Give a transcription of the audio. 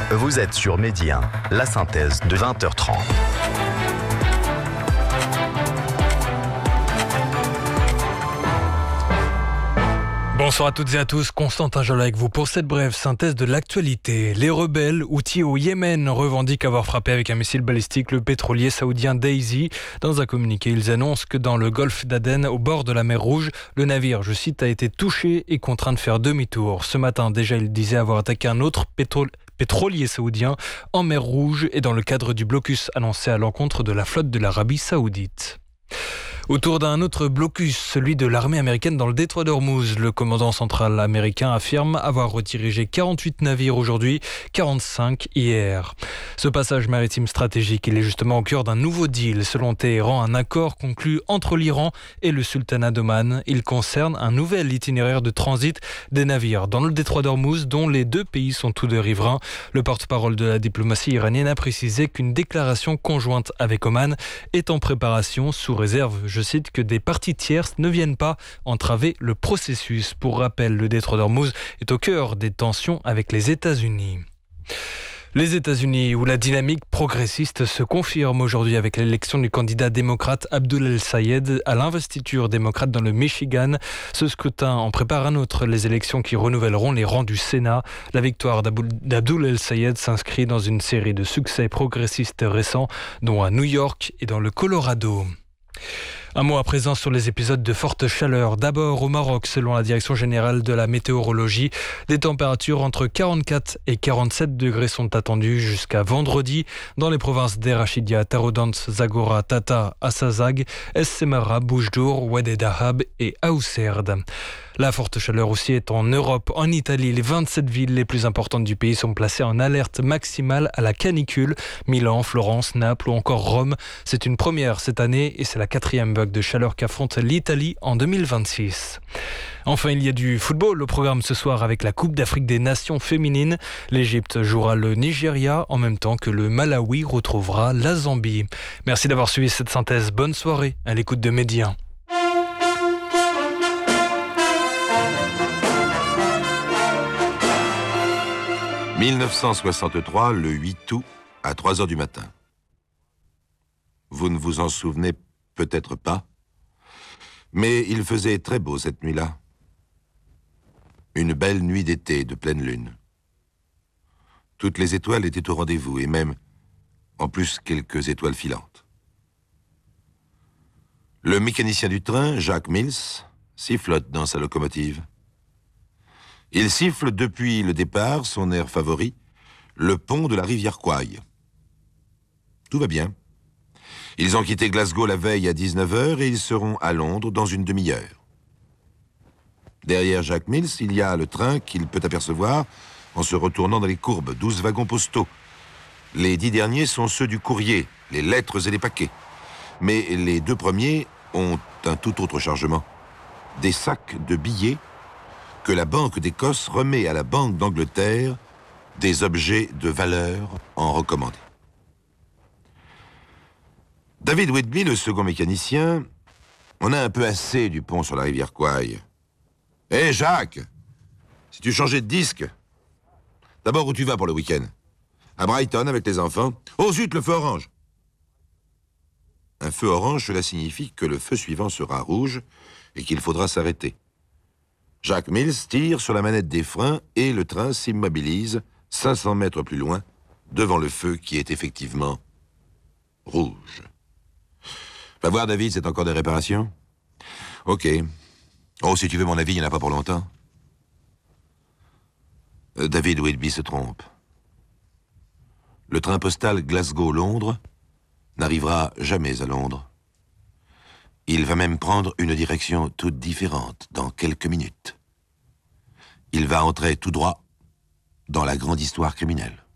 Vous êtes sur Midi 1, la synthèse de 20h30. Bonsoir à toutes et à tous, Constantin Joly avec vous pour cette brève synthèse de l'actualité. Les rebelles houthis au Yémen revendiquent avoir frappé avec un missile balistique le pétrolier saoudien Daisy. Dans un communiqué, ils annoncent que dans le golfe d'Aden, au bord de la mer Rouge, le navire, je cite, a été touché et contraint de faire demi-tour. Ce matin, déjà, il disait avoir attaqué un autre pétrolier saoudien en mer Rouge et dans le cadre du blocus annoncé à l'encontre de la flotte de l'Arabie saoudite. Autour d'un autre blocus, celui de l'armée américaine dans le détroit d'Ormuz. Le commandant central américain affirme avoir redirigé 48 navires aujourd'hui, 45 hier. Ce passage maritime stratégique, il est justement au cœur d'un nouveau deal. Selon Téhéran, un accord conclu entre l'Iran et le sultanat d'Oman. Il concerne un nouvel itinéraire de transit des navires dans le détroit d'Ormuz, dont les deux pays sont tous deux riverains. Le porte-parole de la diplomatie iranienne a précisé qu'une déclaration conjointe avec Oman est en préparation sous réserve, je cite, que des parties tierces ne viennent pas entraver le processus. Pour rappel, le détroit d'Ormuz est au cœur des tensions avec les États-Unis. Les États-Unis, où la dynamique progressiste se confirme aujourd'hui avec l'élection du candidat démocrate Abdul El-Sayed à l'investiture démocrate dans le Michigan. Ce scrutin en prépare un autre, les élections qui renouvelleront les rangs du Sénat. La victoire d'Abdul El-Sayed s'inscrit dans une série de succès progressistes récents, dont à New York et dans le Colorado. Un mot à présent sur les épisodes de forte chaleur. D'abord au Maroc, selon la Direction générale de la météorologie, des températures entre 44 et 47 degrés sont attendues jusqu'à vendredi dans les provinces d'Erachidia, Taroudant, Zagora, Tata, Assazag, Es Semara, Boujdour, Oued Dahab et Aousserd. La forte chaleur aussi est en Europe. En Italie, les 27 villes les plus importantes du pays sont placées en alerte maximale à la canicule. Milan, Florence, Naples ou encore Rome. C'est une première cette année et c'est la 4e vague de chaleur qu'affronte l'Italie en 2026. Enfin, il y a du football au programme ce soir avec la Coupe d'Afrique des Nations féminines. L'Égypte jouera le Nigeria en même temps que le Malawi retrouvera la Zambie. Merci d'avoir suivi cette synthèse. Bonne soirée à l'écoute de Midi 1. « 1963, le 8 août, à 3 heures du matin. Vous ne vous en souvenez peut-être pas, mais il faisait très beau cette nuit-là. Une belle nuit d'été de pleine lune. Toutes les étoiles étaient au rendez-vous, et même, en plus, quelques étoiles filantes. Le mécanicien du train, Jacques Mills, sifflote dans sa locomotive. Il siffle depuis le départ, son air favori, le pont de la rivière Kwai. Tout va bien. Ils ont quitté Glasgow la veille à 19h et ils seront à Londres dans une demi-heure. Derrière Jacques Mills, il y a le train qu'il peut apercevoir en se retournant dans les courbes, 12 wagons postaux. Les 10 derniers sont ceux du courrier, les lettres et les paquets. Mais les 2 premiers ont un tout autre chargement. Des sacs de billets que la Banque d'Écosse remet à la Banque d'Angleterre, des objets de valeur en recommandé. David Whitby, le second mécanicien, on a un peu assez du pont sur la rivière Kwai. Hé, Jacques, si tu changeais de disque, d'abord où tu vas pour le week-end? À Brighton avec les enfants? Oh zut, le feu orange! Un feu orange, cela signifie que le feu suivant sera rouge et qu'il faudra s'arrêter. Jacques Mills tire sur la manette des freins et le train s'immobilise 500 mètres plus loin, devant le feu qui est effectivement rouge. Va voir, David, c'est encore des réparations? Ok. Oh, si tu veux mon avis, il n'y en a pas pour longtemps. David Whitby se trompe. Le train postal Glasgow-Londres n'arrivera jamais à Londres. Il va même prendre une direction toute différente dans quelques minutes. Il va entrer tout droit dans la grande histoire criminelle.